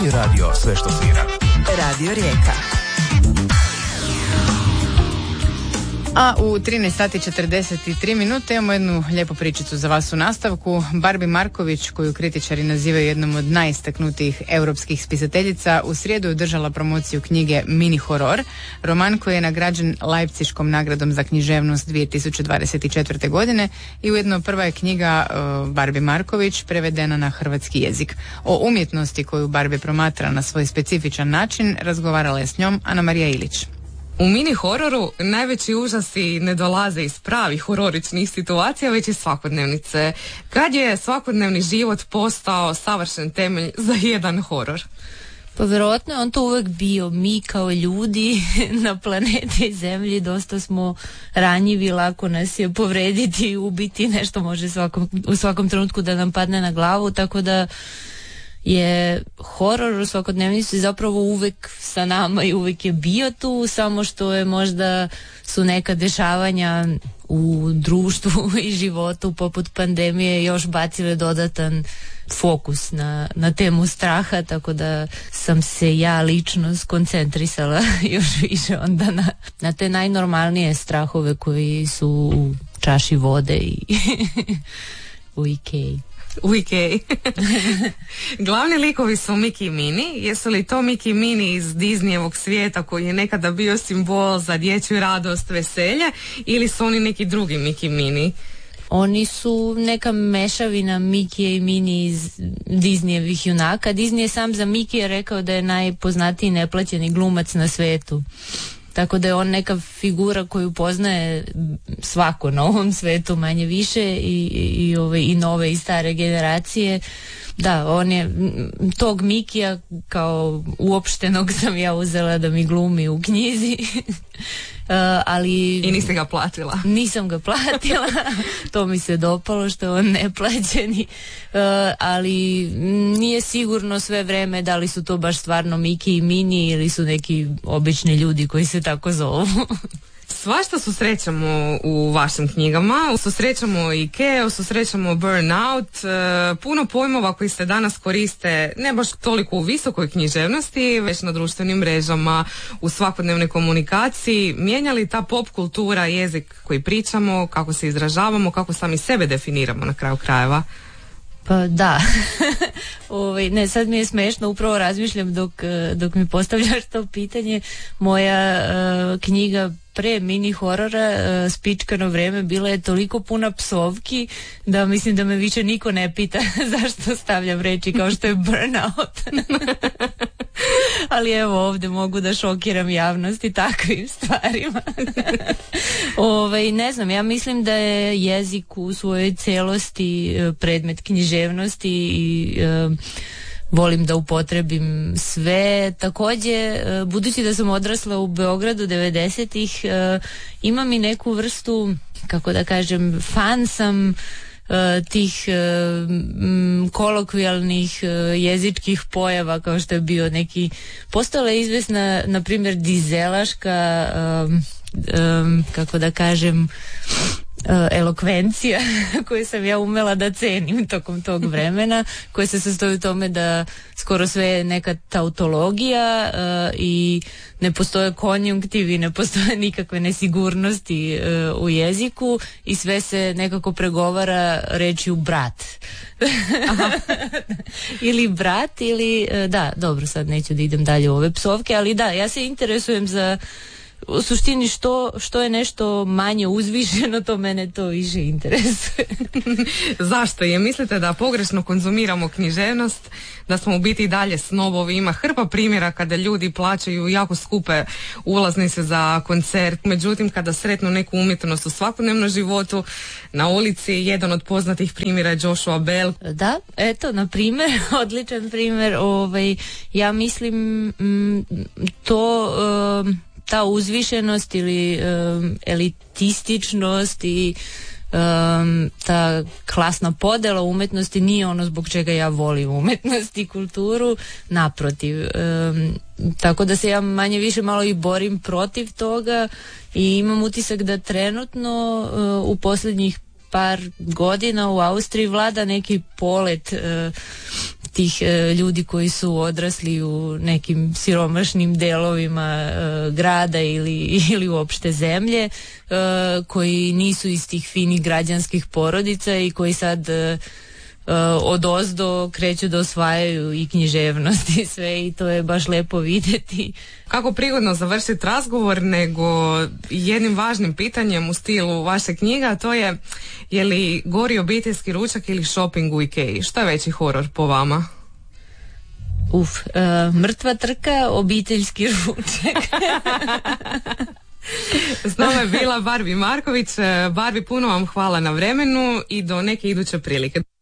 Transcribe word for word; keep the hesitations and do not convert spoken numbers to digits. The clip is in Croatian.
je radio sve što svira. Radio Rijeka. A u trinaest sati četrdeset tri minute imamo jednu lijepu pričicu za vas u nastavku. Barbie Marković, koju kritičari nazivaju jednom od najistaknutijih europskih spisateljica, u srijedu je održala promociju knjige Mini horor, roman koji je nagrađen Leipziškom nagradom za književnost dvije tisuće dvadeset četvrte. godine i ujedno prva je knjiga uh, Barbie Marković prevedena na hrvatski jezik. O umjetnosti koju Barbie promatra na svoj specifičan način razgovarala je s njom Ana Marija Ilić. U mini hororu najveći užasi ne dolaze iz pravih hororičnih situacija, već iz svakodnevnice. Kad je svakodnevni život postao savršen temelj za jedan horor? Pa vjerojatno je on to uvijek bio. Mi kao ljudi na planeti Zemlji dosta smo ranjivi, lako nas je povrediti, ubiti, nešto može svakom, u svakom trenutku da nam padne na glavu, tako da je horor u svakodnevnici zapravo uvijek sa nama i uvijek je bio tu, samo što je možda su neka dešavanja u društvu i životu poput pandemije još bacile dodatan fokus na, na temu straha, tako da sam se ja lično skoncentrisala još više onda na, na te najnormalnije strahove koji su u čaši vode i u Ikeji. U Ikeji. Glavni likovi su Mickey i Minnie. Jesu li to Mickey i Minnie iz Disneyevog svijeta koji je nekada bio simbol za dječju radost, veselje, ili su oni neki drugi Mickey i Minnie? Oni su neka mešavina Mickey i Minnie iz Disneyevih junaka. Disney je sam za Mickey rekao da je najpoznatiji neplaćeni glumac na svetu. Tako da je on neka figura koju poznaje svako na ovom svetu manje više i, i, ove, i nove i stare generacije. Da, on je tog Mikija kao uopštenog sam ja uzela da mi glumi u knjizi. Uh, ali i niste ga platila? Nisam ga platila. To mi se dopalo što je on neplaćeni. Uh, ali nije sigurno sve vreme da li su to baš stvarno Mickey i Minnie ili su neki obični ljudi koji se tako zovu. Svašta susrećamo u vašim knjigama, susrećamo Ikeu, susrećamo Burnout, puno pojmova koji se danas koriste ne baš toliko u visokoj književnosti, već na društvenim mrežama, u svakodnevnoj komunikaciji. Mijenja li ta pop kultura jezik koji pričamo, kako se izražavamo, kako sami sebe definiramo na kraju krajeva? Pa da. Ovaj, ne, sad mi je smešno, upravo razmišljam dok, dok mi postavljaš to pitanje. Moja uh, knjiga pre mini horora, uh, Spičkano vrijeme, bila je toliko puna psovki da mislim da me više niko ne pita zašto stavljam reči kao što je burnout. Ali evo, ovdje mogu da šokiram javnost i takvim stvarima. Ovaj, ne znam, ja mislim da je jezik u svojoj celosti predmet književnosti i uh, volim da upotrebim sve. Također, budući da sam odrasla u Beogradu devedesetih, imam i neku vrstu, kako da kažem, fan sam tih m, kolokvijalnih jezičkih pojava, kao što je bio neki, postala je izvesna na primjer dizelaška um, um, kako da kažem Uh, elokvencija koju sam ja umela da cenim tokom tog vremena, koja se sastoji u tome da skoro sve je neka tautologija uh, i ne postoje konjunktivi, ne postoje nikakve nesigurnosti uh, u jeziku i sve se nekako pregovara rečju brat. Ili brat ili uh, da, dobro, sad neću da idem dalje u ove psovke, ali da, ja se interesujem za u suštini što, što je nešto manje uzvišeno, to mene to više interesuje. Zašto je? Mislite da pogrešno konzumiramo književnost, da smo u biti dalje snobovi? Ima hrpa primjera kada ljudi plaćaju jako skupe ulaznice za koncert, međutim kada sretnu neku umjetnost u svakodnevnom životu na ulici, jedan od poznatih primjera je Joshua Bell. Da, eto, na primjer, odličan primjer. Ovaj, ja mislim m, to um, ta uzvišenost ili um, elitističnost i um, ta klasna podela umetnosti nije ono zbog čega ja volim umetnost i kulturu, naprotiv. Um, tako da se ja manje više malo i borim protiv toga i imam utisak da trenutno uh, u posljednjih par godina u Austriji vlada neki polet uh, tih e, ljudi koji su odrasli u nekim siromašnim delovima e, grada ili, ili uopšte zemlje, e, koji nisu iz tih finih građanskih porodica i koji sad e, od ozdo kreću da osvajaju i književnost i sve, i to je baš lepo vidjeti. Kako prigodno završiti razgovor nego jednim važnim pitanjem u stilu vaše knjiga, a to je: je li gori obiteljski ručak ili shopping u Ikeji? Šta je veći horor po vama? Uf, uh, mrtva trka, obiteljski ručak. S nama je bila Barbie Marković. Barbie, puno vam hvala na vremenu i do neke iduće prilike.